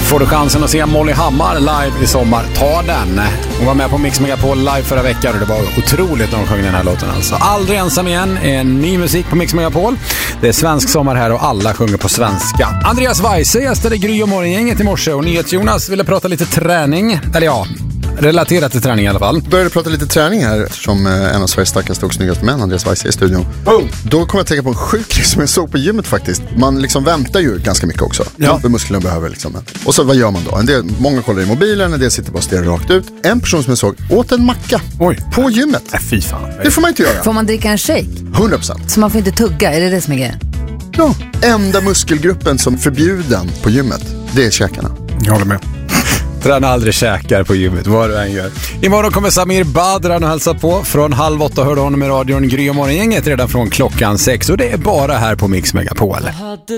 Får du chansen att se Molly Hammar live i sommar, ta den. Hon var med på Mix Megapol live förra veckan och det var otroligt när hon sjöng den här låten alltså. Aldrig ensam igen, en ny musik på Mix Megapol. Det är svensk sommar här och alla sjunger på svenska. Andreas Weise gästade Gry och Morgongänget i morse och NyhetsJonas ville prata lite träning. Eller ja, relaterat till träning i alla fall. Började prata lite träning här som en av Sveriges starkaste och snyggaste män, Andreas Weise, i studion. Boom. Då kommer jag att tänka på en sjuk grej som jag såg på gymmet faktiskt. Man liksom väntar ju ganska mycket också. Ja. För musklerna behöver liksom. Och så vad gör man då? Många kollar i mobilen, en del sitter bara och stirrar rakt ut. En person som jag såg åt en macka. Oj. På gymmet. Fy fan. Det får man inte göra. Får man dricka en shake? 100%. Så man får inte tugga, är det som är grejen? Ja. Enda muskelgruppen som förbjuden på gymmet, det är käkarna. Jag håller med. Träna aldrig käkar på gymmet, vad du än gör. Imorgon kommer Samir Badran och hälsa på. Från 7:30 hörde honom i radion Gry och Morgongänget redan från klockan 6. Och det är bara här på Mix Megapol.